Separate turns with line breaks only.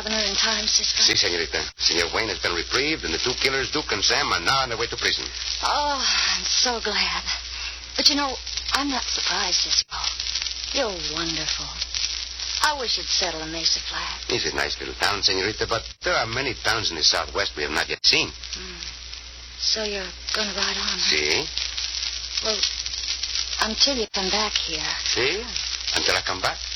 Governor in time, Cisco.
Si, senorita. Senor Wayne has been reprieved, and the two killers, Duke and Sam, are now on their way to prison.
Oh, I'm so glad. But I'm not surprised, Cisco. You're wonderful. I wish you'd settle in Mesa Flat.
It's a nice little town, senorita, but there are many towns in the Southwest we have not yet seen.
So you're going to ride on, huh?
Si.
Well, until you come back here.
Si. Until I come back.